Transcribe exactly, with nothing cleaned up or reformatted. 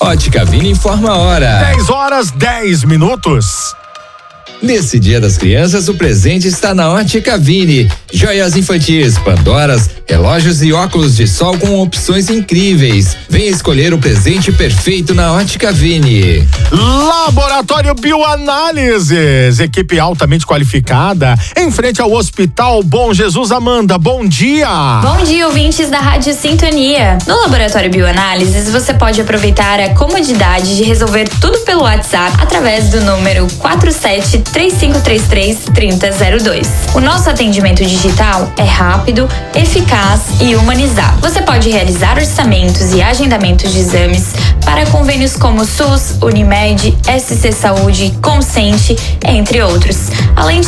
Ótica Vini informa a hora. dez horas, dez minutos. Nesse Dia das Crianças, o presente está na Ótica Vini. Joias infantis, Pandoras, relógios e óculos de sol com opções incríveis. Venha escolher o presente perfeito na Ótica Vini. Laboratório Bioanálises, equipe altamente qualificada, em frente ao Hospital Bom Jesus. Amanda, bom dia. Bom dia, ouvintes da Rádio Sintonia. No Laboratório Bioanálises, você pode aproveitar a comodidade de resolver tudo pelo WhatsApp através do número quatro sete três cinco três três, três zero zero dois. O nosso atendimento digital é rápido, eficaz e humanizado. Você pode realizar orçamentos e agendamentos de exames para convênios como SUS, Unimed, S C Saúde, Consente, entre outros. Além de